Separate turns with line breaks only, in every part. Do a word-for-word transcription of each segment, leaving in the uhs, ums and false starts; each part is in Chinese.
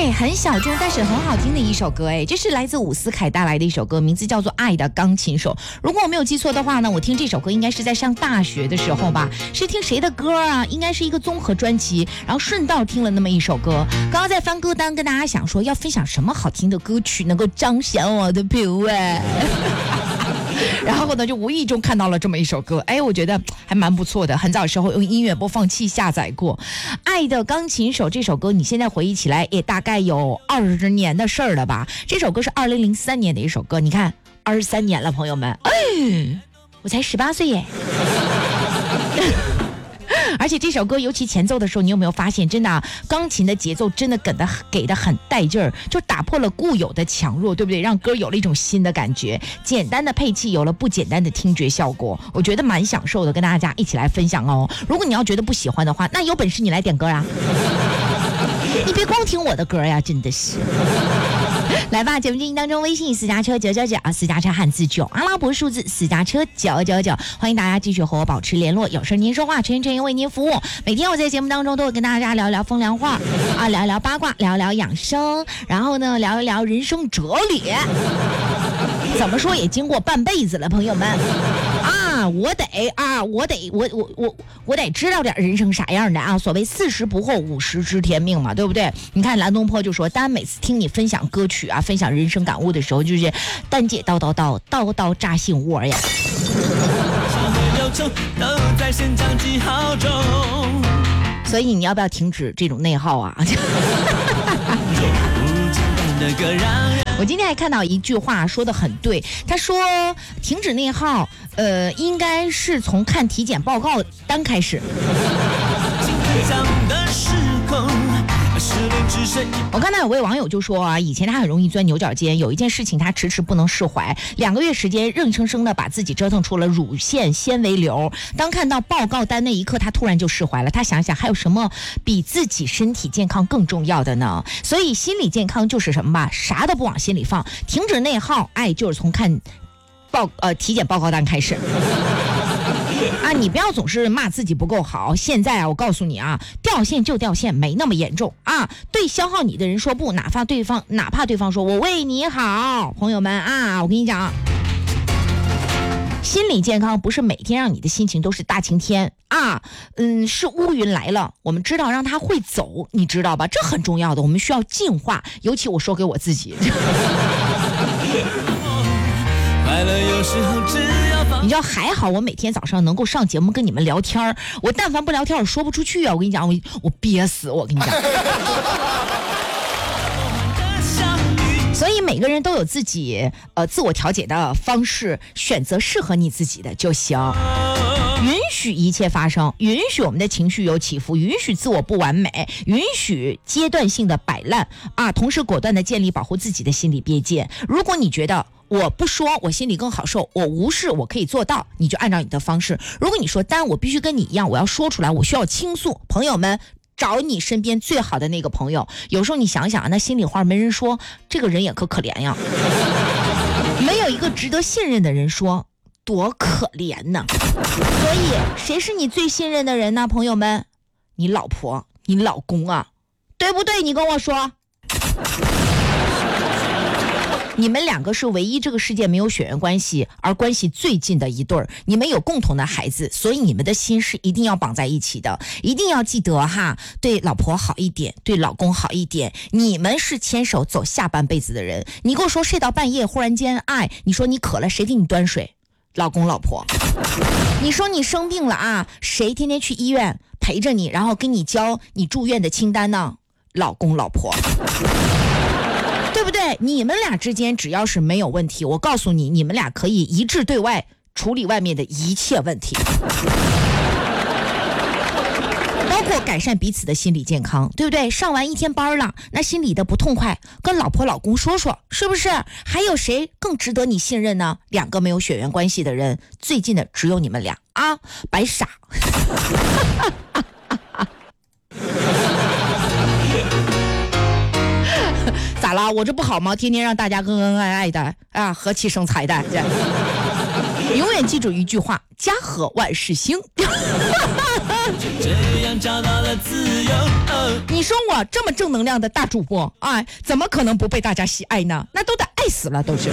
哎，很小众但是很好听的一首歌，哎，这是来自伍思凯带来的一首歌，名字叫做《爱的钢琴手》。如果我没有记错的话呢，我听这首歌应该是在上大学的时候吧，是听谁的歌啊？应该是一个综合专辑，然后顺道听了那么一首歌。刚刚在翻歌单跟大家想说，要分享什么好听的歌曲能够彰显我的品味。然后呢，就无意中看到了这么一首歌，哎，我觉得还蛮不错的。很早时候用音乐播放器下载过，《爱的钢琴手》这首歌，你现在回忆起来也大概有二十年的事儿了吧？这首歌是二零零三年的一首歌，你看，二十三年了，朋友们，哎，我才十八岁耶。而且这首歌尤其前奏的时候，你有没有发现，真的、啊、钢琴的节奏真的给的给的很带劲儿，就打破了固有的强弱，对不对？让歌有了一种新的感觉，简单的配器有了不简单的听觉效果，我觉得蛮享受的，跟大家一起来分享哦。如果你要觉得不喜欢的话，那有本事你来点歌啊，你别光听我的歌呀，真的是。来吧，节目进行当中，微信私家车九九九，私家车汉字九，阿拉伯数字私家车九九九，欢迎大家继续和我保持联络，有事您说话，全程为您服务。每天我在节目当中都会跟大家聊一聊风凉话啊，聊一聊八卦，聊一聊养生，然后呢聊一聊人生哲理。怎么说也经过半辈子了，朋友们啊，我得啊，我得我我我我得知道点人生啥样的啊。所谓四十不惑，五十知天命嘛，对不对？你看蓝东坡就说，当每次听你分享歌曲啊，分享人生感悟的时候，就是单姐叨叨叨叨叨扎心窝呀。所以你要不要停止这种内耗啊？我今天还看到一句话说得很对，他说停止内耗，呃，应该是从看体检报告单开始。我看到有位网友就说啊，以前他很容易钻牛角尖，有一件事情他迟迟不能释怀，两个月时间硬生生的把自己折腾出了乳腺纤维瘤。当看到报告单那一刻，他突然就释怀了。他想想还有什么比自己身体健康更重要的呢？所以心理健康就是什么吧，啥都不往心里放，停止内耗，爱就是从看报呃体检报告单开始。啊，你不要总是骂自己不够好。现在啊，我告诉你啊，掉线就掉线，没那么严重啊。对消耗你的人说不，哪怕对方哪怕对方说我为你好，朋友们啊，我跟你讲，心理健康不是每天让你的心情都是大晴天啊，嗯，是乌云来了，我们知道让它会走，你知道吧？这很重要的，我们需要净化。尤其我说给我自己。你知道还好我每天早上能够上节目跟你们聊天，我但凡不聊天我说不出去啊，我跟你讲，我我憋死我跟你讲。所以每个人都有自己呃自我调节的方式，选择适合你自己的就行。允许一切发生，允许我们的情绪有起伏，允许自我不完美，允许阶段性的摆烂啊，同时果断的建立保护自己的心理边界。如果你觉得我不说我心里更好受，我无视我可以做到，你就按照你的方式。如果你说丹我必须跟你一样，我要说出来，我需要倾诉，朋友们找你身边最好的那个朋友。有时候你想想那心里话没人说，这个人也可可怜呀。没有一个值得信任的人说，多可怜呢。所以谁是你最信任的人呢？朋友们，你老婆你老公啊，对不对？你跟我说，你们两个是唯一这个世界没有血缘关系而关系最近的一对儿，你们有共同的孩子，所以你们的心是一定要绑在一起的。一定要记得哈，对老婆好一点，对老公好一点，你们是牵手走下半辈子的人。你跟我说睡到半夜忽然间爱，你说你渴了谁给你端水？老公老婆。你说你生病了啊，谁天天去医院陪着你，然后跟你交你住院的清单呢？老公老婆。对不对？你们俩之间只要是没有问题，我告诉你，你们俩可以一致对外处理外面的一切问题，包括改善彼此的心理健康，对不对？上完一天班了，那心里的不痛快跟老婆老公说说，是不是？还有谁更值得你信任呢？两个没有血缘关系的人，最近的只有你们俩啊，白傻。咋了？我这不好吗？天天让大家恩恩爱爱的啊，和气生财的。 永远记住一句话：家和万事兴。
这样找到了自由、哦、
你说我这么正能量的大主播，哎，怎么可能不被大家喜爱呢？那都得爱死了，都是。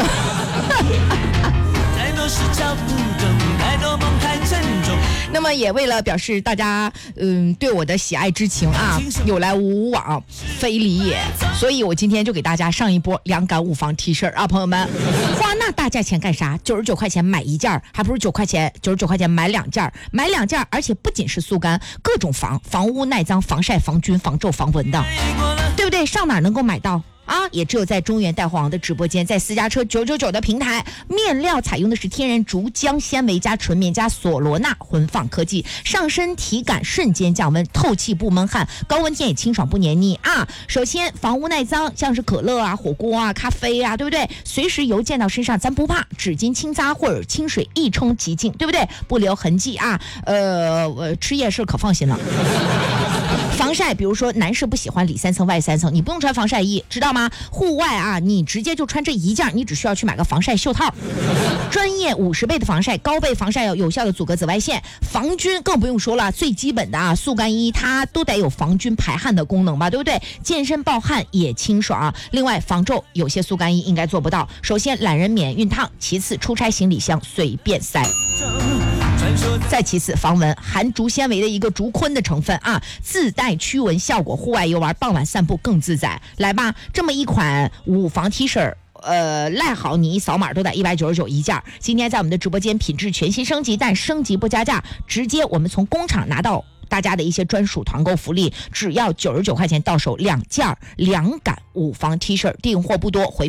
太多事找不懂，太多梦太沉重。
那么也为了表示大家嗯对我的喜爱之情啊，有来无往非礼也，所以我今天就给大家上一波凉感五房 T 恤啊，朋友们，花那大价钱干啥？九十九块钱买一件，还不如九块钱九十九块钱买两件，买两件，而且不仅是速干，各种防房屋耐脏、防晒、防菌、防皱、防蚊的，对不对？上哪能够买到？啊，也只有在中原带货王的直播间，在私家车九九九的平台，面料采用的是天然竹浆纤维加纯棉加索罗纳混纺科技，上身体感瞬间降温，透气不闷汗，高温天也清爽不黏腻啊。首先防污耐脏，像是可乐啊、火锅啊、咖啡啊，对不对？随时油溅到身上咱不怕，纸巾轻擦或者清水一冲即净，对不对？不留痕迹啊。呃，我吃夜市可放心了。防晒，比如说男士不喜欢里三层外三层，你不用穿防晒衣，知道吗？户外啊，你直接就穿这一件，你只需要去买个防晒袖套。专业五十倍的防晒，高倍防晒要有效的阻隔紫外线，防菌更不用说了，最基本的啊，速干衣它都得有防菌排汗的功能吧，对不对？健身暴汗也清爽。另外防皱，有些速干衣应该做不到。首先懒人免熨烫，其次出差行李箱随便塞。再其次防蚊，含竹纤维的一个竹昆的成分啊，自带驱蚊效果，户外游玩傍晚散步更自在。来吧，这么一款五防 T 恤，呃，赖好你一扫码都得一百九十九一件。今天在我们的直播间品质全新升级，但升级不加价，直接我们从工厂拿到大家的一些专属团购福利，只要九十九块钱到手两件两感五防 T 恤，订货不多，回